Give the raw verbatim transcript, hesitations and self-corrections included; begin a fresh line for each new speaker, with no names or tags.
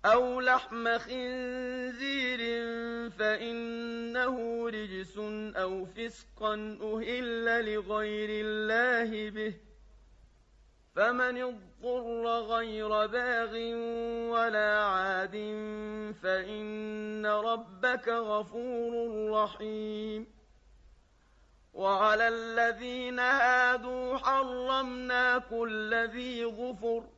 أَوْ لَحْمَ خِنزِيرٍ فَإِنَّهُ رِجْسٌ أَوْ فِسْقًا أُهِلَّ لِغَيْرِ اللَّهِ بِهِ ۚ فَمَنِ اضْطُرَّ غَيْرَ بَاغٍ وَلَا عَادٍ فَإِنَّ رَبَّكَ غَفُورٌ رَّحِيمٌ. وَعَلَى الَّذِينَ هَادُوا حَرَّمْنَا كُلَّ ذِي ظُفُرٍ